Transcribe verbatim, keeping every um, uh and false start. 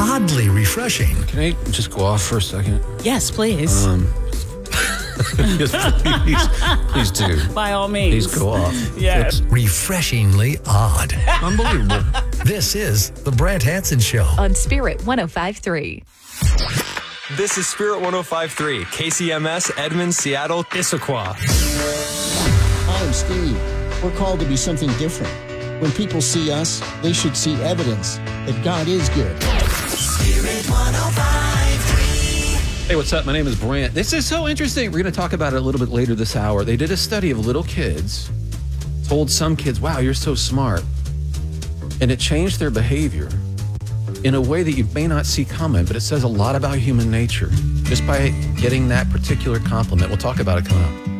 oddly refreshing. Can I just go off for a second? Yes, please. Um, yes, please, please do. By all means. Please go off. Yes. Refreshingly odd. Unbelievable. This is The Brant Hansen Show. On Spirit one oh five point three. This is Spirit one oh five point three, K C M S, Edmond, Seattle, Issaquah. Hi, I'm Steve. We're called to be something different. When people see us, they should see evidence that God is good. Spirit one oh five point three. Hey, what's up? My name is Brant. This is so interesting. We're going to talk about it a little bit later this hour. They did a study of little kids, told some kids, wow, you're so smart. And it changed their behavior in a way that you may not see coming, but it says a lot about human nature just by getting that particular compliment. We'll talk about it coming up.